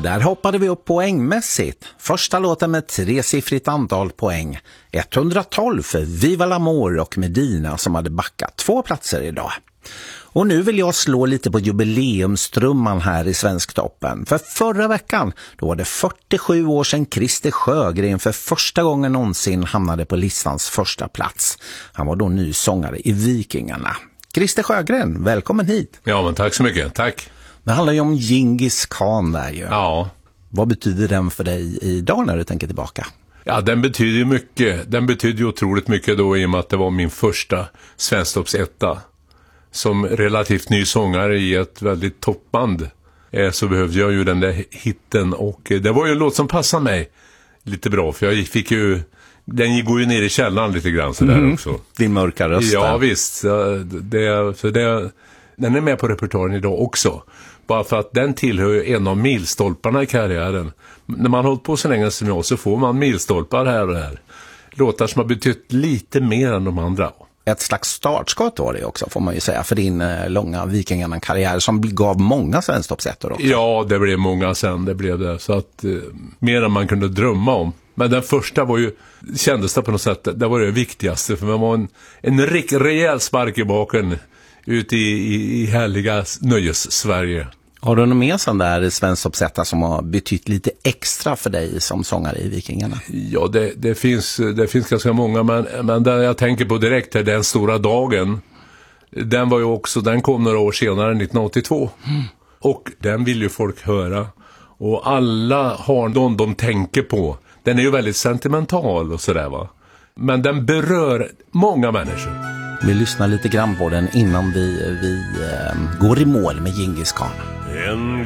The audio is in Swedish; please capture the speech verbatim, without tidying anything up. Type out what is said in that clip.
där hoppade vi upp poängmässigt. Första låten med tresiffrigt antal poäng. etthundratolv för Viva l'Amour och Medina som hade backat två platser idag. Och nu vill jag slå lite på jubileumstrumman här i Svensktoppen. För förra veckan då var det fyrtiosju år sedan Christer Sjögren för första gången någonsin hamnade på listans första plats. Han var då ny sångare i Vikingarna. Christer Sjögren, välkommen hit. Ja, men tack så mycket. Tack. Det handlar ju om Djingis Khan där ju. Ja. Vad betyder den för dig idag när du tänker tillbaka? Ja, den betyder ju mycket. Den betyder ju otroligt mycket då i och med att det var min första Svensktoppsetta. Som relativt ny sångare i ett väldigt toppband eh, så behövde jag ju den där hitten. Och eh, det var ju en låt som passade mig lite bra. För jag fick ju... Den går ju ner i källan lite grann så där mm. också. Din mörka röst. Ja, visst. Det, för det, den är med på repertoaren idag också. Bara för att den tillhör ju en av milstolparna i karriären. När man har hållit på så länge som jag så får man milstolpar här och här. Låtar som har betytt lite mer än de andra. Ett slags startskott var det också får man ju säga för din eh, långa Vikingarna-karriär som gav många Svensktoppsettor också. Ja, det blev många sen, det blev det. Så att eh, mer än man kunde drömma om. Men den första var ju, kändes det på något sätt, det var det viktigaste. För man var en, en rik, rejäl spark i baken ute i, i, i härliga nöjes-Sverige. Har du någon mer sån där Svensktoppsetta som har betytt lite extra för dig som sångare i Vikingarna? Ja, det, det, finns, det finns ganska många, men, men den jag tänker på direkt är Den stora dagen. Den var ju också, den kom några år senare, nittonhundraåttiotvå. Mm. Och den vill ju folk höra. Och alla har någon de tänker på. Den är ju väldigt sentimental och sådär va. Men den berör många människor. Vi lyssnar lite grann på den innan vi, vi eh, går i mål med Djingis Khan. En